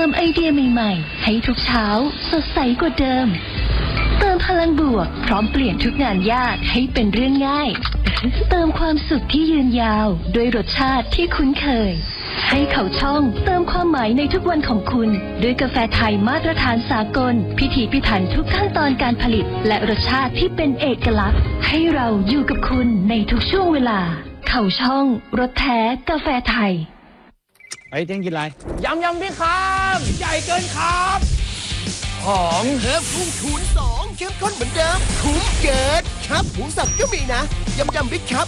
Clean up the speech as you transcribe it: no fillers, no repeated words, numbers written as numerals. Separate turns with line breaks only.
ไอเดียใหม่ๆให้ทุกเช้าสดใสกว่าเดิมเติมพลังบวกพร้อมเปลี่ยนทุกงานยากให้เป็นเรื่องง่ายเติมความสุขที่ยืนยาวด้วยรสชาติที่คุ้นเคยให้เขาช่องเติมความหมายในทุกวันของคุณด้วยกาแฟไทยมาตรฐานสากลพิถีพิถันทุกขั้นตอนการผลิตและรสชาติที่เป็นเอกลักษณ์ให้เราอยู่กับคุณในทุกช่วงเวลาเขาช่องรสแท้กาแฟไทย
ไอ้เท่งกินอะไร
ยำพี่ครับใหญ่เกินครับหอม
เพิ่มพุ่งคูณ2เข้มข้นเหมือนเดิมคุ้มเกิดครับหมูสับก็มีนะยำบิ๊กครับ